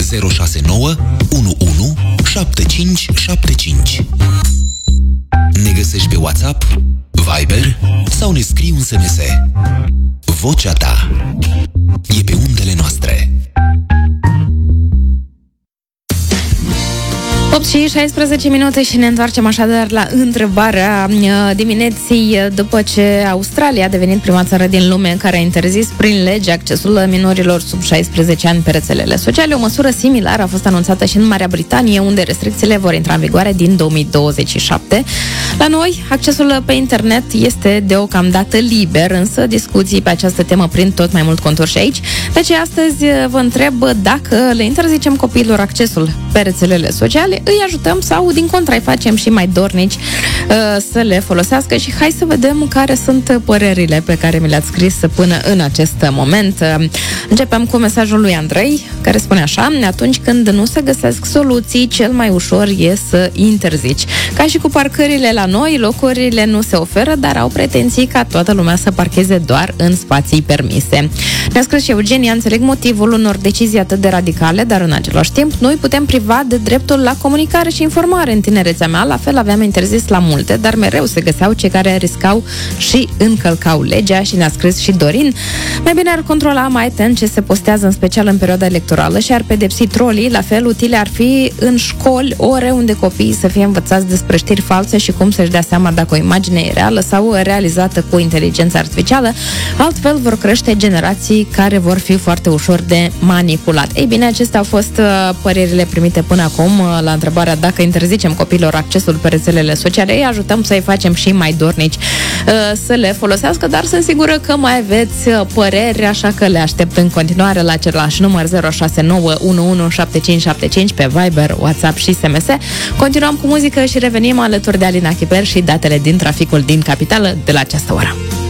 069 11 7575. Ne găsești pe WhatsApp, Viber sau ne scrii un SMS. Vocea ta e pe undele noastre. 8 și 16 minute și ne întoarcem așadar la întrebarea dimineții. După ce Australia a devenit prima țară din lume care a interzis prin lege accesul minorilor sub 16 ani pe rețelele sociale, o măsură similară a fost anunțată și în Marea Britanie, unde restricțiile vor intra în vigoare din 2027. La noi, accesul pe internet este deocamdată liber, însă discuții pe această temă prind tot mai mult contur și aici. Deci astăzi vă întreb dacă le interzicem copiilor accesul pe rețelele sociale, îi ajutăm sau, din contră, îi facem și mai dornici să le folosească. Și hai să vedem care sunt părerile pe care mi le-ați scris până în acest moment. Începem cu mesajul lui Andrei, care spune așa: atunci când nu se găsesc soluții, cel mai ușor e să interzici. Ca și cu parcările la noi, locurile nu se oferă, dar au pretenții ca toată lumea să parcheze doar în spații permise. Ne-a scris și Eugenia: înțeleg motivul unor decizii atât de radicale, dar în același timp noi putem priva de dreptul la comunicare și informare. În tinerețea mea, la fel, aveam interzis la multe, dar mereu se găseau cei care riscau și încălcau legea. Și ne-a scris și Dorin: mai bine ar controla mai atent ce se postează, în special în perioada electorală, și ar pedepsi trolii. La fel, utile ar fi în școli ore unde copiii să fie învățați despre știri false și cum să-și dea seama dacă o imagine e reală sau realizată cu inteligență artificială. Altfel vor crește generații care vor fi foarte ușor de manipulat. Ei bine, acestea au fost părerile primite până acum la întrebarea dacă interzicem copiilor accesul pe rețelele sociale. Îi ajutăm să-i facem și mai dornici să le folosească, dar sunt sigură că mai aveți păreri, așa că le aștept în continuare la același număr 069 11 7575 pe Viber, WhatsApp și SMS. Continuăm cu muzică și revenim alături de Alina Chiper și datele din traficul din capitală de la această oră.